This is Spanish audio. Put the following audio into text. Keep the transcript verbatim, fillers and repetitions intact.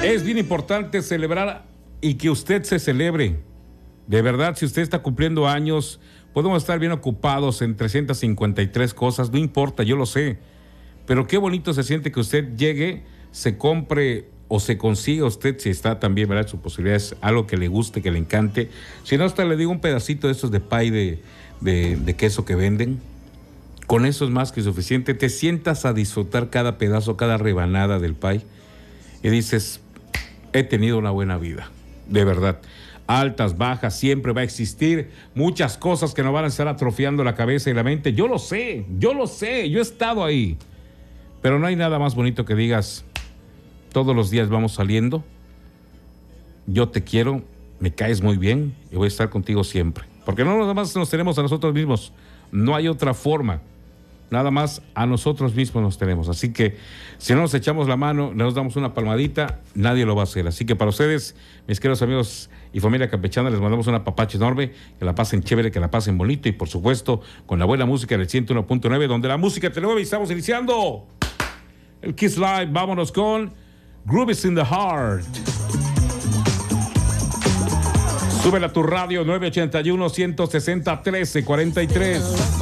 Es bien importante celebrar y que usted se celebre. De verdad, si usted está cumpliendo años, podemos estar bien ocupados en trescientas cincuenta y tres cosas, no importa, yo lo sé. Pero qué bonito se siente que usted llegue, se compre o se consiga usted, si está también, ¿verdad? Su posibilidad es algo que le guste, que le encante. Si no, hasta le digo un pedacito de estos de pie de, de, de queso que venden. Con eso es más que suficiente. Te sientas a disfrutar cada pedazo, cada rebanada del pie y dices, he tenido una buena vida, de verdad. Altas, bajas, siempre va a existir muchas cosas que nos van a estar atrofiando la cabeza y la mente. Yo lo sé, yo lo sé, yo he estado ahí. Pero no hay nada más bonito que digas, todos los días vamos saliendo, yo te quiero, me caes muy bien y voy a estar contigo siempre. Porque no nada más nos tenemos a nosotros mismos, no hay otra forma. Nada más a nosotros mismos nos tenemos. Así que si no nos echamos la mano, nos damos una palmadita, nadie lo va a hacer. Así que para ustedes, mis queridos amigos y familia campechana, les mandamos una papacha enorme, que la pasen chévere, que la pasen bonito y por supuesto con la buena música del ciento uno punto nueve, donde la música te mueve y estamos iniciando el Kiss Live. Vámonos con Groove is in the Heart. Súbela a tu radio nueve ochenta y uno, ciento sesenta, trece cuarenta y tres.